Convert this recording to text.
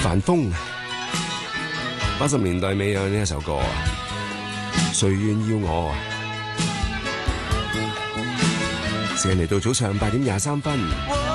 凡風，80年代尾有呢一首歌啊，誰願要我啊？時間嚟到早上8點23分。